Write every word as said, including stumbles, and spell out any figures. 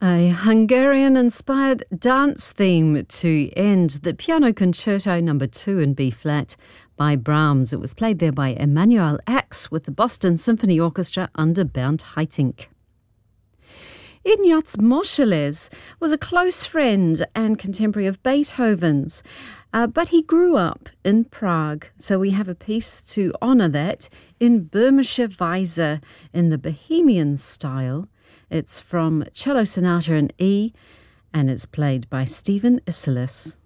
A Hungarian-inspired dance theme to end the Piano Concerto number two in B-flat by Brahms. It was played there by Emanuel Ax with the Boston Symphony Orchestra under Bernd Haitink. Ignaz Moscheles was a close friend and contemporary of Beethoven's, uh, but he grew up in Prague. So we have a piece to honour that in Böhmische Weise in the Bohemian style. It's from Cello Sonata in E, and it's played by Stephen Isserlis.